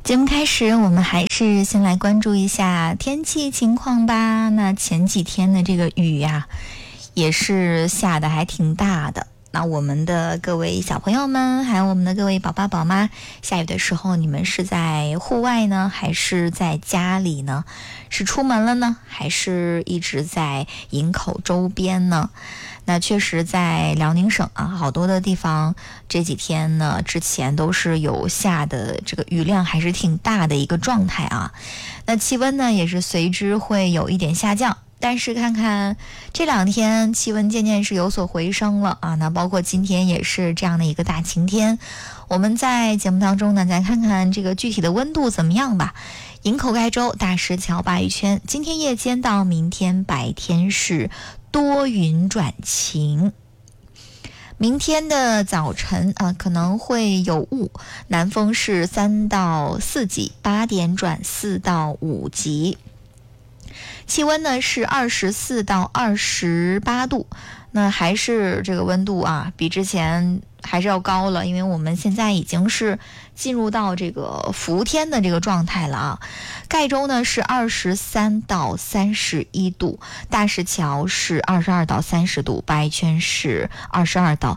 节目开始，我们还是先来关注一下天气情况吧。那前几天的这个雨呀，也是下的还挺大的。那我们的各位小朋友们，还有我们的各位宝爸宝妈，下雨的时候，你们是在户外呢，还是在家里呢？是出门了呢，还是一直在营口周边呢？那确实在辽宁省啊，好多的地方这几天呢，之前都是有下的这个雨量还是挺大的一个状态啊。那气温呢，也是随之会有一点下降。但是看看这两天气温渐渐是有所回升了啊，那包括今天也是这样的一个大晴天。我们在节目当中呢，再看看这个具体的温度怎么样吧。营口盖州大石桥鲅鱼圈，今天夜间到明天白天是多云转晴。明天的早晨可能会有雾，南风是3到4级，8点转4到5级。气温呢是24到28度，那还是这个温度啊，比之前还是要高了，因为我们现在已经是进入到这个伏天的这个状态了啊。盖州呢是23到31度，大石桥是22到30度，鲅鱼圈是22到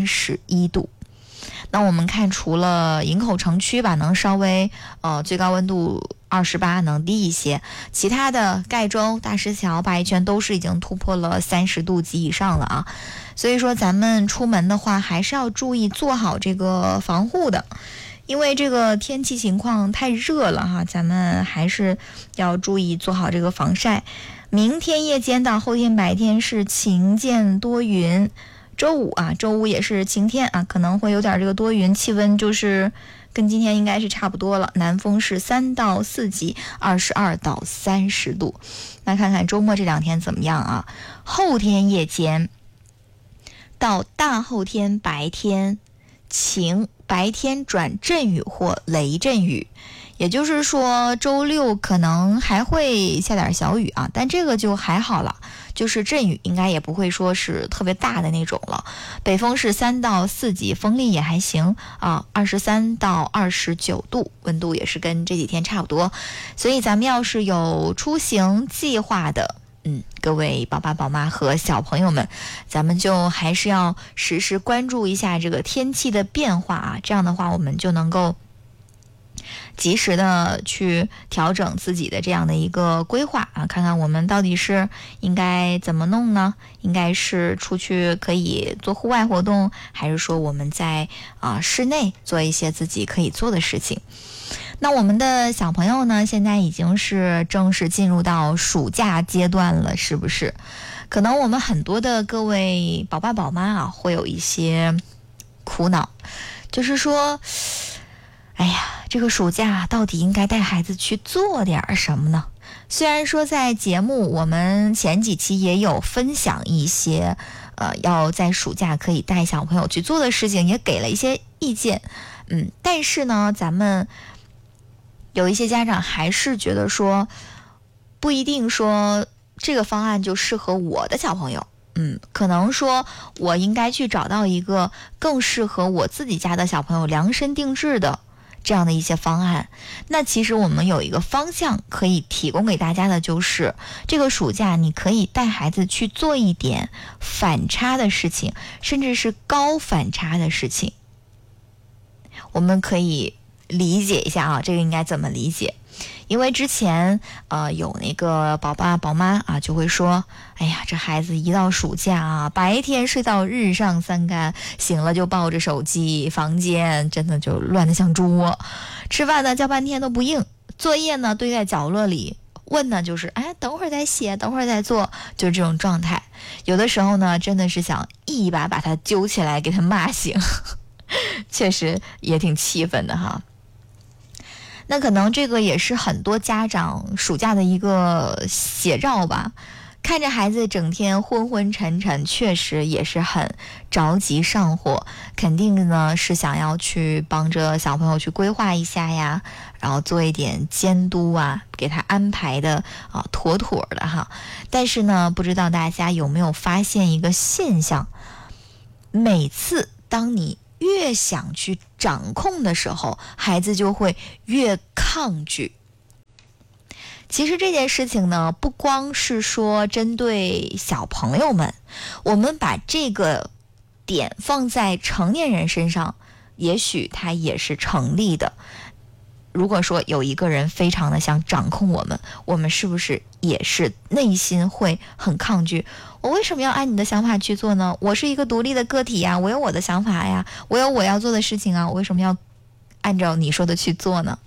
31度。那我们看，除了营口城区吧，能稍微最高温度28能低一些，其他的盖州、大石桥、鲅鱼圈都是已经突破了30度及以上了啊。所以说咱们出门的话，还是要注意做好这个防护的，因为这个天气情况太热了哈，咱们还是要注意做好这个防晒。明天夜间到后天白天是晴间多云。周五也是晴天啊，可能会有点这个多云，气温就是跟今天应该是差不多了。南风是3到4级，22到30度。那看看周末这两天怎么样啊？后天夜间到大后天白天晴，白天转阵雨或雷阵雨。也就是说周六可能还会下点小雨啊，但这个就还好了，就是阵雨应该也不会说是特别大的那种了。北风是3到4级，风力也还行啊，23到29度，温度也是跟这几天差不多。所以咱们要是有出行计划的各位宝爸宝妈和小朋友们，咱们就还是要时时关注一下这个天气的变化啊，这样的话我们就能够及时的去调整自己的这样的一个规划啊，看看我们到底是应该怎么弄呢？应该是出去可以做户外活动，还是说我们在室内做一些自己可以做的事情？那我们的小朋友呢，现在已经是正式进入到暑假阶段了，是不是？可能我们很多的各位宝爸宝妈啊，会有一些苦恼，就是说哎呀，这个暑假到底应该带孩子去做点什么呢？虽然说在节目我们前几期也有分享一些要在暑假可以带小朋友去做的事情，也给了一些意见。但是呢，咱们有一些家长还是觉得说不一定说这个方案就适合我的小朋友。可能说我应该去找到一个更适合我自己家的小朋友量身定制的这样的一些方案。那其实我们有一个方向可以提供给大家的，就是这个暑假你可以带孩子去做一点反差的事情，甚至是高反差的事情。我们可以理解一下啊，这个应该怎么理解？因为之前有那个宝爸宝妈啊就会说，哎呀，这孩子一到暑假啊，白天睡到日上三竿，醒了就抱着手机，房间真的就乱得像猪窝，吃饭呢叫半天都不应，作业呢堆在角落里，问呢就是等会儿再写，等会儿再做，就这种状态。有的时候呢真的是想一把把他揪起来给他骂醒确实也挺气愤的哈。那可能这个也是很多家长暑假的一个写照吧，看着孩子整天昏昏沉沉，确实也是很着急上火，肯定呢是想要去帮着小朋友去规划一下呀，然后做一点监督啊，给他安排的妥妥的哈。但是呢，不知道大家有没有发现一个现象，每次当你越想去掌控的时候，孩子就会越抗拒。其实这件事情呢，不光是说针对小朋友们，我们把这个点放在成年人身上，也许它也是成立的。如果说有一个人非常的想掌控我们，我们是不是也是内心会很抗拒？我为什么要按你的想法去做呢？我是一个独立的个体呀，我有我的想法呀，我有我要做的事情啊，我为什么要按照你说的去做呢？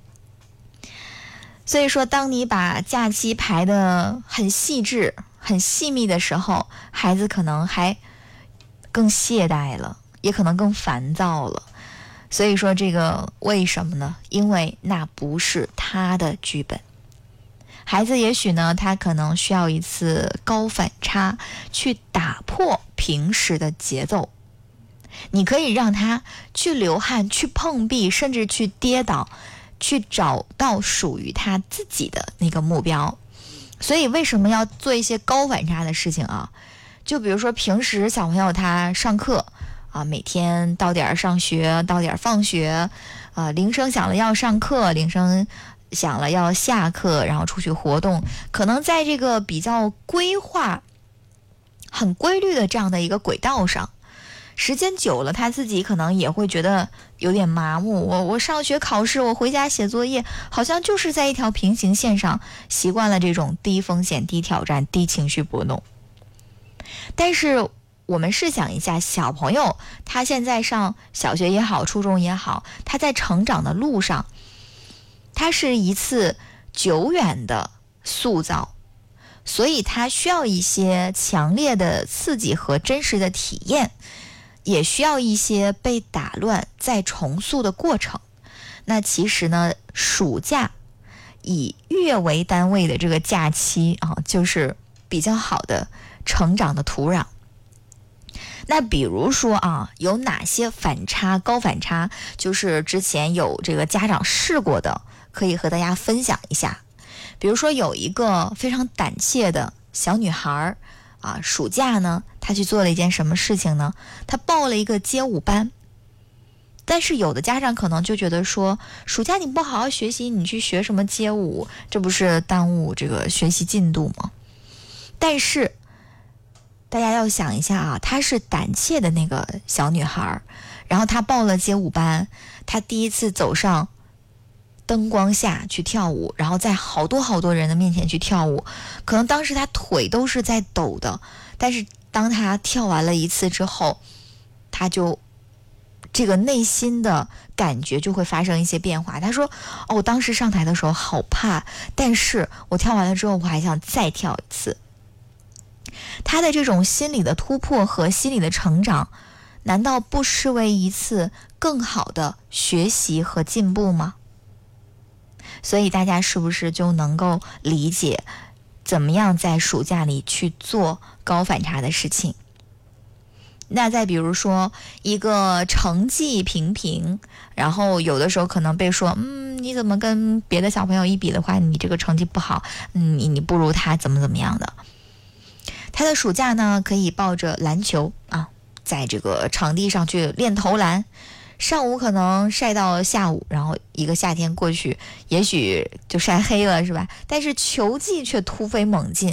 所以说，当你把假期排得很细致、很细密的时候，孩子可能还更懈怠了，也可能更烦躁了。所以说这个为什么呢？因为那不是他的剧本。孩子也许呢，他可能需要一次高反差，去打破平时的节奏。你可以让他去流汗，去碰壁，甚至去跌倒，去找到属于他自己的那个目标。所以为什么要做一些高反差的事情啊？就比如说平时小朋友他上课啊，每天到点上学，到点放学，铃声响了要上课，铃声响了要下课，然后出去活动，可能在这个比较规划很规律的这样的一个轨道上，时间久了他自己可能也会觉得有点麻木。我上学考试，我回家写作业，好像就是在一条平行线上，习惯了这种低风险、低挑战、低情绪波动。但是我们试想一下，小朋友他现在上小学也好，初中也好，他在成长的路上，他是一次久远的塑造，所以他需要一些强烈的刺激和真实的体验，也需要一些被打乱再重塑的过程。那其实呢，暑假以月为单位的这个假期啊，就是比较好的成长的土壤。那比如说啊，有哪些反差、高反差，就是之前有这个家长试过的，可以和大家分享一下。比如说有一个非常胆怯的小女孩啊，暑假呢，她去做了一件什么事情呢？她报了一个街舞班。但是有的家长可能就觉得说，暑假你不好好学习，你去学什么街舞，这不是耽误这个学习进度吗？但是大家要想一下啊，她是胆怯的那个小女孩，然后她报了街舞班，她第一次走上灯光下去跳舞，然后在好多人的面前去跳舞，可能当时她腿都是在抖的，但是当她跳完了一次之后，她就这个内心的感觉就会发生一些变化。她说我当时上台的时候好怕，但是我跳完了之后我还想再跳一次。他的这种心理的突破和心理的成长，难道不失为一次更好的学习和进步吗？所以大家是不是就能够理解怎么样在暑假里去做高反差的事情？那再比如说一个成绩平平，然后有的时候可能被说你怎么跟别的小朋友一比的话，你这个成绩不好，你不如他怎么样的。他的暑假呢，可以抱着篮球啊，在这个场地上去练投篮，上午可能晒到下午，然后一个夏天过去，也许就晒黑了，是吧？但是球技却突飞猛进。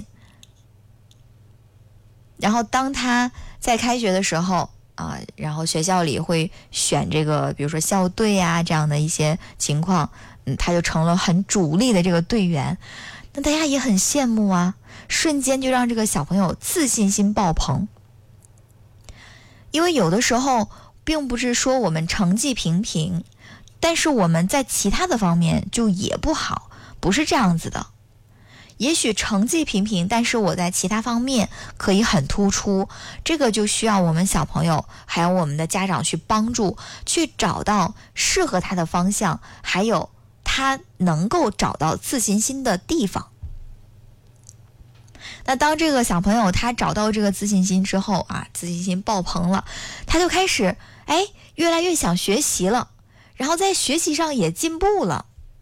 然后当他在开学的时候啊，然后学校里会选这个，比如说校队啊这样的一些情况，他就成了很主力的这个队员。那大家也很羡慕啊，瞬间就让这个小朋友自信心爆棚。因为有的时候并不是说我们成绩平平，但是我们在其他的方面就也不好，不是这样子的。也许成绩平平，但是我在其他方面可以很突出，这个就需要我们小朋友还有我们的家长去帮助，去找到适合他的方向，还有他能够找到自信心的地方。那当这个小朋友他找到这个自信心之后啊，自信心爆棚了，他就开始越来越想学习了，然后在学习上也进步了。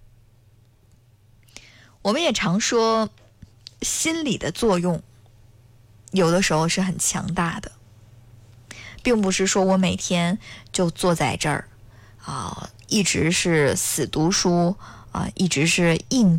我们也常说心理的作用有的时候是很强大的。 并不是说我每天就坐在这儿一直是死读书一直是硬